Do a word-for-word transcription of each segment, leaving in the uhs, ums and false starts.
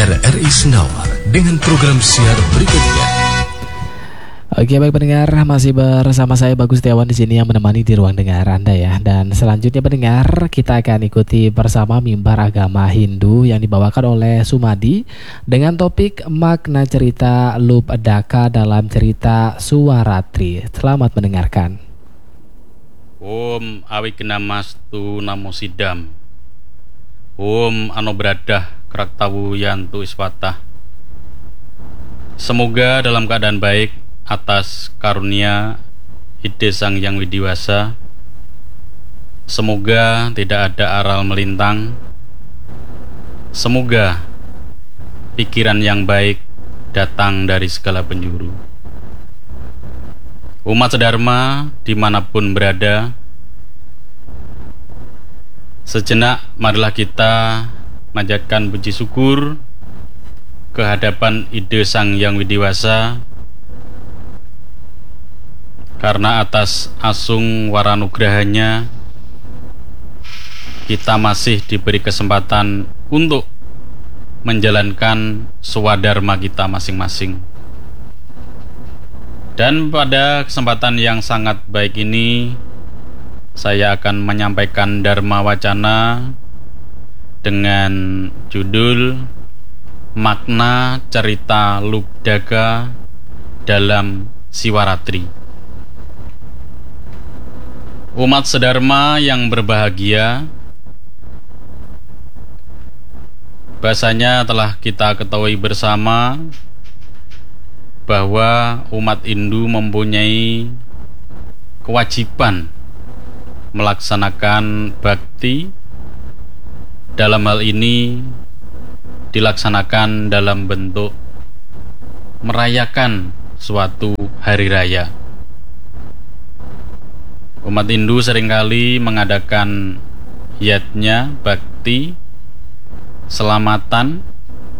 R I Senawar dengan program siar berikutnya. Oke, baik pendengar, masih bersama saya Bagus Setiawan di sini yang menemani di ruang dengar Anda ya. Dan selanjutnya pendengar, kita akan ikuti bersama mimbar agama Hindu yang dibawakan oleh Sumadi dengan topik makna cerita Lubdaka dalam cerita Suwaratri. Selamat mendengarkan. Om Awignamastu Namo Sidam. Om Anobradah Kraktawu Yantu Iswatah. Semoga dalam keadaan baik atas karunia ide Sang Yang Widiwasa. Semoga tidak ada aral melintang. Semoga pikiran yang baik datang dari segala penjuru. Umat sedharma dimanapun berada, sejenak marilah kita manjatkan puji syukur kehadapan ide Sang Yang Widiwasa, karena atas asung waranugrahanya kita masih diberi kesempatan untuk menjalankan swadharma kita masing-masing. Dan pada kesempatan yang sangat baik ini, saya akan menyampaikan Dharma Wacana dengan judul Makna Cerita Lubdaka dalam Siwaratri. Umat sedharma yang berbahagia, bahasanya telah kita ketahui bersama bahwa umat Hindu mempunyai kewajiban melaksanakan bakti. Dalam hal ini dilaksanakan dalam bentuk merayakan suatu hari raya. Umat Hindu seringkali mengadakan yatnya, bakti, selamatan.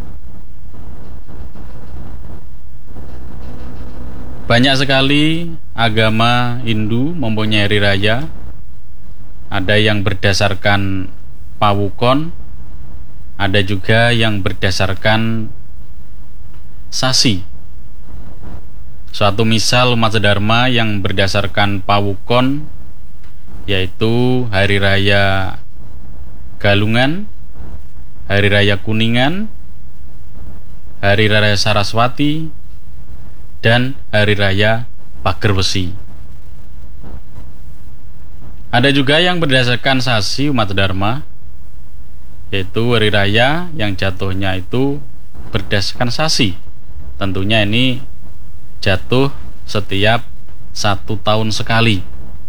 Banyak sekali agama Hindu mempunyai hari raya. Ada yang berdasarkan pawukon, ada juga yang berdasarkan sasi. Suatu misal umat sedharma yang berdasarkan pawukon yaitu Hari Raya Galungan, Hari Raya Kuningan, Hari Raya Saraswati, dan Hari Raya Pager Wesi. Ada juga yang berdasarkan sasi umat sedharma, yaitu hari raya yang jatuhnya itu berdasarkan sasi. Tentunya ini jatuh setiap satu tahun sekali.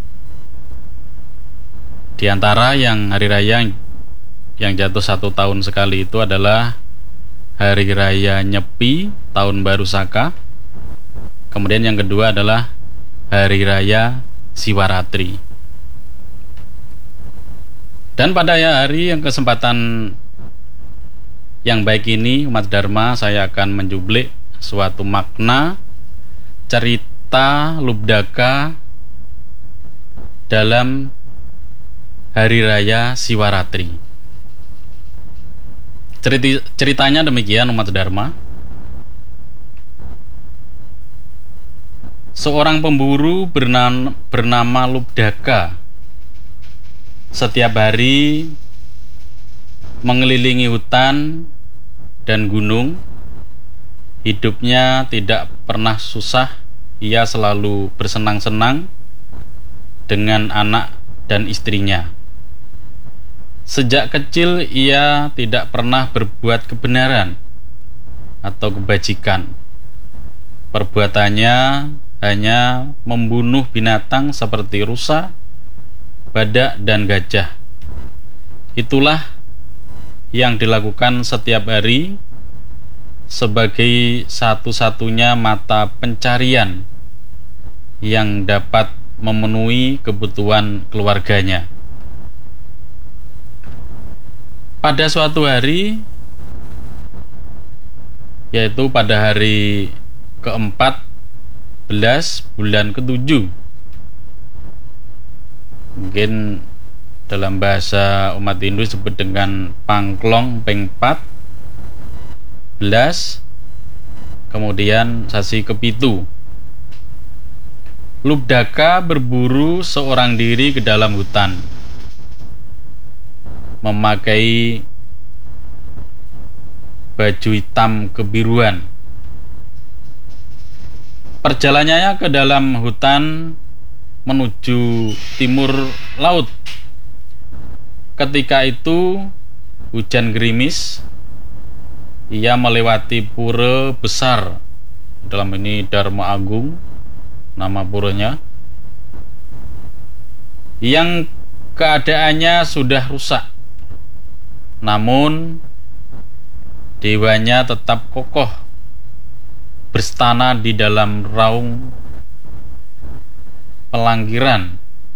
Di antara yang hari raya yang jatuh satu tahun sekali itu adalah Hari Raya Nyepi, Tahun Baru Saka. Kemudian yang kedua adalah Hari Raya Siwaratri. Dan pada hari yang kesempatan yang baik ini, umat Dharma, saya akan menjublik suatu makna cerita Lubdaka dalam Hari Raya Siwaratri. Cerita, ceritanya demikian umat Dharma. Seorang pemburu bernama, bernama Lubdaka setiap hari mengelilingi hutan dan gunung. Hidupnya tidak pernah susah. Ia selalu bersenang-senang dengan anak dan istrinya. Sejak kecil ia tidak pernah berbuat kebenaran atau kebajikan. Perbuatannya hanya membunuh binatang seperti rusa, badak, dan gajah. Itulah yang dilakukan setiap hari sebagai satu-satunya mata pencarian yang dapat memenuhi kebutuhan keluarganya. Pada suatu hari, yaitu pada hari keempat belas bulan ketujuh, mungkin dalam bahasa umat Hindu disebut dengan Pangklong Pengpat, belas, kemudian sasi kepitu. Lubdaka berburu seorang diri ke dalam hutan, memakai baju hitam kebiruan. Perjalanannya ke dalam hutan menuju timur laut. Ketika itu hujan gerimis. Ia melewati pura besar, dalam ini Dharma Agung nama puranya, yang keadaannya sudah rusak, namun dewanya tetap kokoh berstana di dalam raung pelanggiran.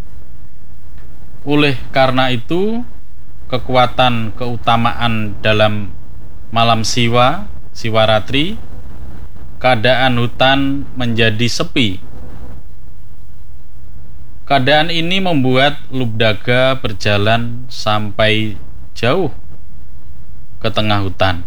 Oleh karena itu, kekuatan keutamaan dalam malam Siwa, Siwaratri, keadaan hutan menjadi sepi. Keadaan ini membuat Lubdaga berjalan sampai jauh ke tengah hutan.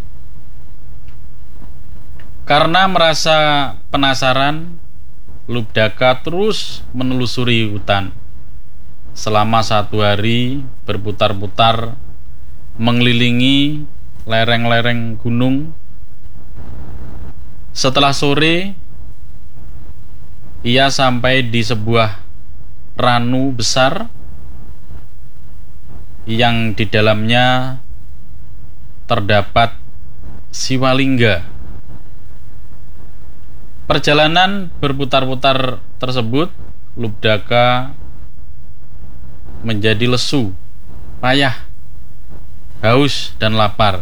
Karena merasa penasaran, Lubdaga terus menelusuri hutan. Selama satu hari berputar-putar mengelilingi lereng-lereng gunung. Setelah sore, ia sampai di sebuah ranu besar yang di dalamnya terdapat Siwalingga. Perjalanan berputar-putar tersebut, Lubdaga menjadi lesu, payah, haus, dan lapar.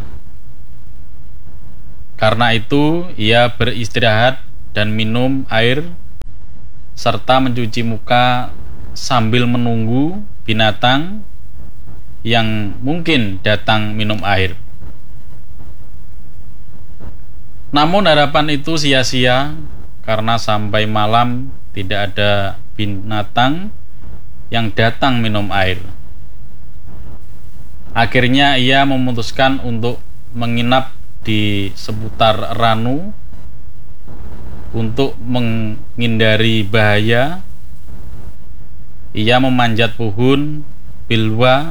Karena itu, ia beristirahat dan minum air serta mencuci muka sambil menunggu binatang yang mungkin datang minum air. Namun harapan itu sia-sia karena sampai malam tidak ada binatang yang datang minum air. Akhirnya ia memutuskan untuk menginap di seputar ranu untuk menghindari bahaya. Ia memanjat pohon bilwa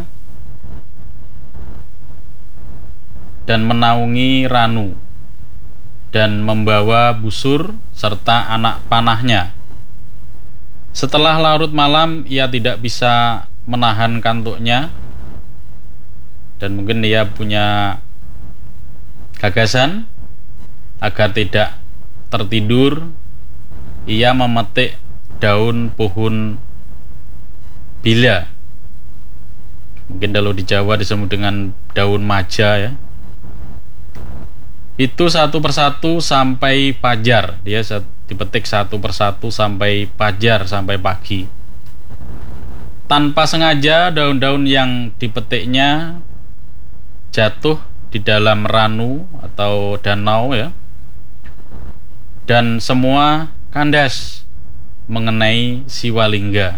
dan menaungi ranu dan membawa busur serta anak panahnya. Setelah larut malam, ia tidak bisa menahan kantuknya dan mungkin ia punya gagasan agar tidak tertidur. Ia memetik daun pohon bila, mungkin kalau di Jawa disebut dengan daun maja ya. Itu satu persatu sampai fajar. Dia dipetik satu persatu sampai fajar, sampai pagi. Tanpa sengaja daun-daun yang dipetiknya jatuh di dalam ranu atau danau ya, dan semua kandas mengenai Siwalingga,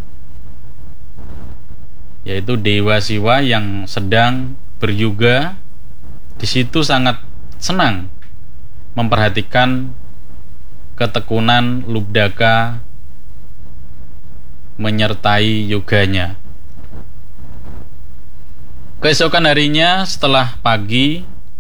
yaitu Dewa Siwa yang sedang beryoga. Di situ sangat senang memperhatikan ketekunan Lubdaga menyertai yoganya. Keesokan harinya setelah pagi,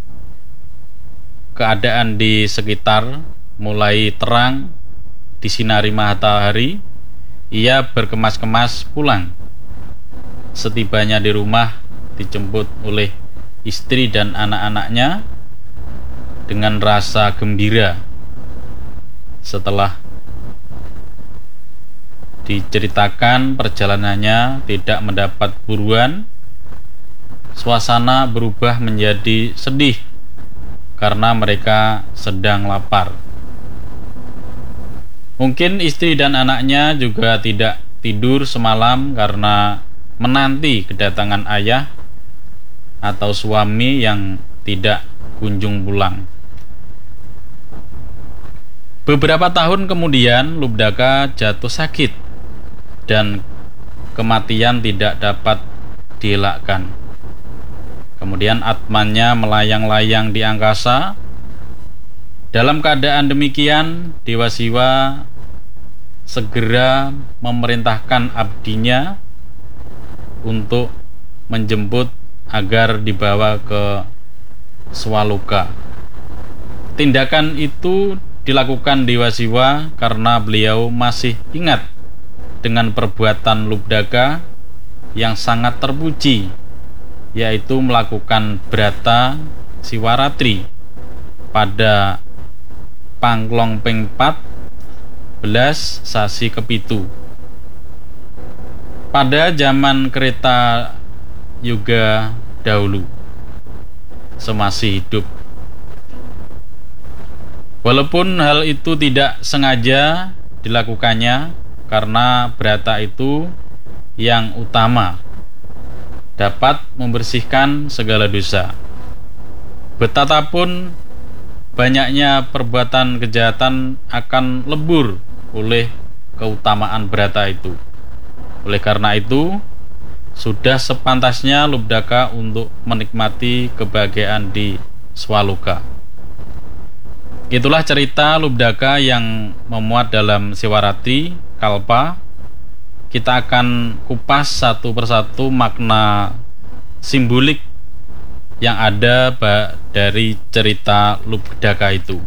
keadaan di sekitar mulai terang disinari matahari. Ia berkemas-kemas pulang. Setibanya di rumah, dijemput oleh istri dan anak-anaknya dengan rasa gembira. Setelah diceritakan perjalanannya tidak mendapat buruan, suasana berubah menjadi sedih karena mereka sedang lapar. Mungkin istri dan anaknya juga tidak tidur semalam karena menanti kedatangan ayah atau suami yang tidak kunjung pulang. Beberapa tahun kemudian, Lubdaga jatuh sakit dan kematian tidak dapat dielakkan. Kemudian atmannya melayang-layang di angkasa Dalam keadaan demikian, Dewa Siwa segera memerintahkan abdinya untuk menjemput agar dibawa ke Swaloka. Tindakan itu dilakukan Dewa Siwa karena beliau masih ingat dengan perbuatan Lubdaka yang sangat terpuji, yaitu melakukan brata Siwaratri pada Pangklong ping empat belas sasi kepitu. Pada zaman kereta Yuga dahulu, semasih hidup. Walaupun hal itu tidak sengaja dilakukannya, karena brata itu yang utama dapat membersihkan segala dosa. Betapapun banyaknya perbuatan kejahatan akan lebur oleh keutamaan brata itu. Oleh karena itu, sudah sepantasnya Lubdaka untuk menikmati kebahagiaan di Swaloka. Itulah cerita Lubdaka yang memuat dalam Siwaratri Kalpa. Kita akan kupas satu persatu makna simbolik yang ada dari cerita Lubdaka itu.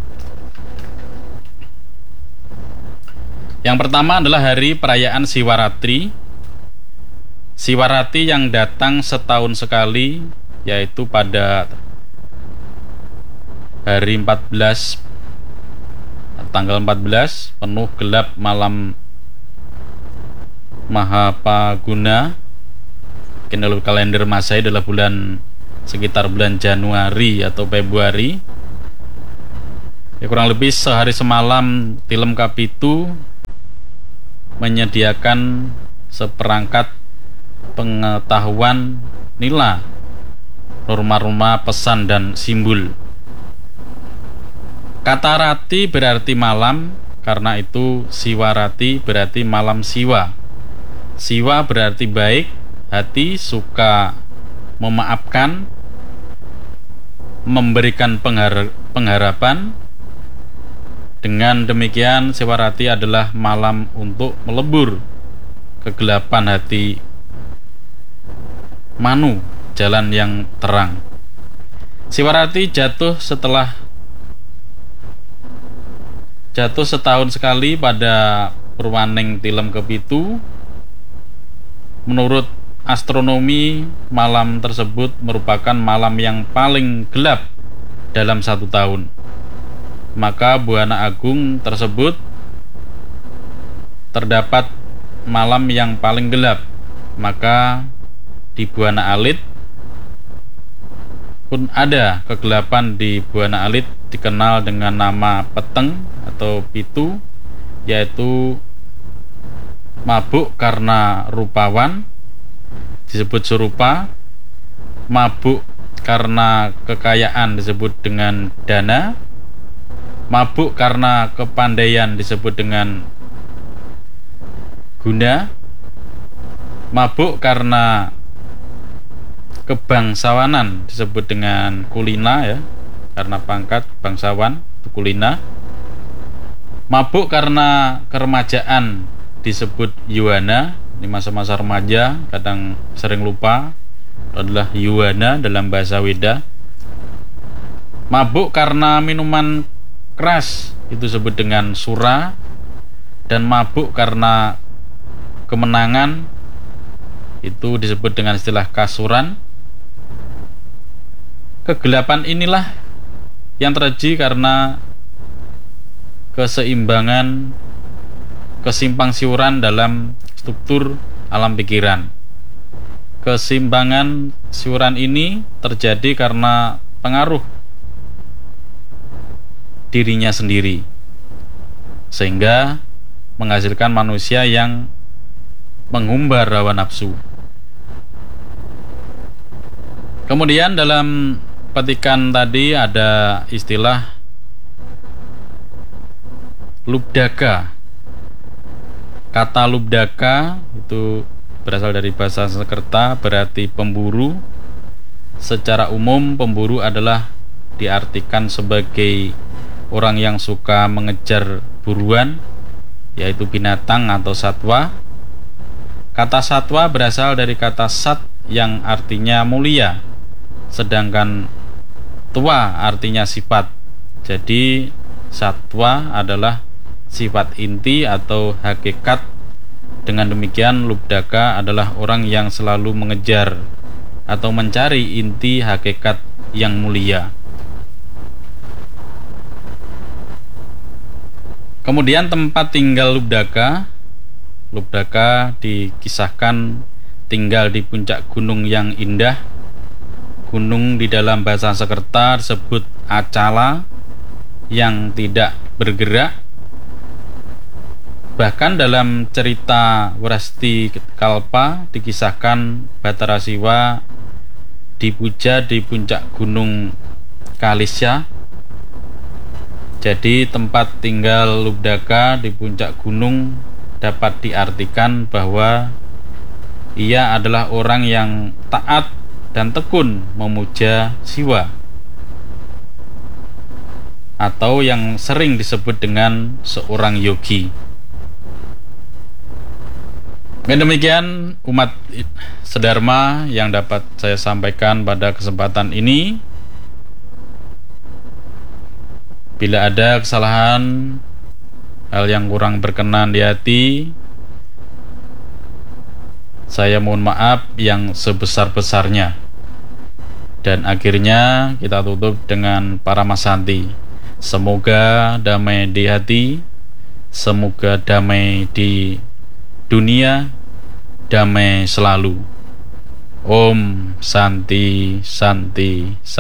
Yang pertama adalah hari perayaan Siwaratri. Siwaratri yang datang setahun sekali, yaitu pada hari empat belas, tanggal empat belas, penuh gelap malam Mahapaguna. Kalau kalender Masehi adalah bulan sekitar bulan Januari atau Februari. Ya, kurang lebih sehari semalam Tilem Kapitu menyediakan seperangkat pengetahuan nila, norma-norma pesan dan simbol. Kata rati berarti malam, karena itu Siwarati berarti malam Siwa. Siwa berarti baik hati, suka memaafkan, memberikan penghar- pengharapan. Dengan demikian, Siwarati adalah malam untuk melebur kegelapan hati Manu, jalan yang terang. Siwarati jatuh setelah jatuh setahun sekali pada Purwaning Tilem Kepitu. Menurut astronomi, malam tersebut merupakan malam yang paling gelap dalam satu tahun. Maka Buana Agung tersebut terdapat malam yang paling gelap. Maka di Buana Alit pun ada kegelapan. Di Buana Alit dikenal dengan nama peteng atau pitu, yaitu mabuk karena rupawan disebut surupa, mabuk karena kekayaan disebut dengan dana, mabuk karena kepandaian disebut dengan guna, mabuk karena kebangsawanan disebut dengan kulina, ya, karena pangkat bangsawan itu kulina. Mabuk karena keremajaan disebut yuwana. Ini masa-masa remaja kadang sering lupa, adalah yuwana dalam bahasa Weda. Mabuk karena minuman keras itu disebut dengan sura, dan mabuk karena kemenangan itu disebut dengan istilah kasuran. Kegelapan inilah yang terjadi karena keseimbangan, kesimpang siuran dalam struktur alam pikiran. Keseimbangan siuran ini terjadi karena pengaruh dirinya sendiri, sehingga menghasilkan manusia yang mengumbar hawa nafsu. Kemudian dalam petikan tadi ada istilah Lubdaka. Kata Lubdaka itu berasal dari bahasa Sanskerta, berarti pemburu. Secara umum pemburu adalah diartikan sebagai orang yang suka mengejar buruan, yaitu binatang atau satwa. Kata satwa berasal dari kata sat yang artinya mulia, sedangkan tua artinya sifat. Jadi satwa adalah sifat inti atau hakikat. Dengan demikian Lubdaka adalah orang yang selalu mengejar atau mencari inti hakikat yang mulia. Kemudian tempat tinggal Lubdaka. Lubdaka dikisahkan tinggal di puncak gunung yang indah. Gunung di dalam bahasa Sanskerta disebut Acala, yang tidak bergerak. Bahkan dalam cerita Wrasti Kalpa dikisahkan Batara Siwa dipuja di puncak gunung Kalisya. Jadi tempat tinggal Lubdaka di puncak gunung dapat diartikan bahwa ia adalah orang yang taat dan tekun memuja Siwa, atau yang sering disebut dengan seorang yogi. Dan demikian umat sedharma yang dapat saya sampaikan pada kesempatan ini. Bila ada kesalahan, hal yang kurang berkenan di hati, saya mohon maaf yang sebesar-besarnya. Dan akhirnya kita tutup dengan Paramasanti. Semoga damai di hati, semoga damai di dunia, damai selalu. Om Santi Santi Santi.